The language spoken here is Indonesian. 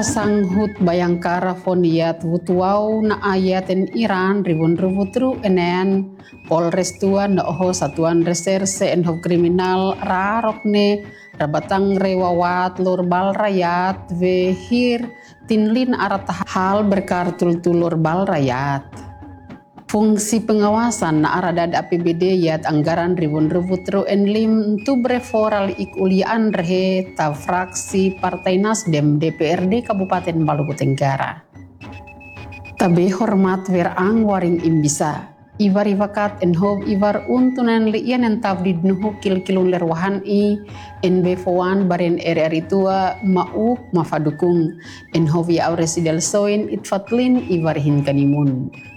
sanghut Bayangkara Foniat Wutuau na ayaten Iran ribun ributru enen Polres tua na oho Satuan Reserse Enhov Kriminal rarokne rabatang rewawat lur bal rayat vehir tinlin arat hal berkartul tulur bal rayat. Fungsi pengawasan na aradad APBD yat anggaran ribun ributru enlim tu breforal ikulian rehe ta fraksi Partai Nasdem DPRD Kabupaten Maluku Tenggara. Tabe hormat verang waring imbisa. Ivar ivakat enhov ivar untunan liian en tabdid nuhu kilun lerwahan NB Fowan baren RRI tua mauk mafadukung enhov ya auresidal soin itfatlin ivar hin kanimun.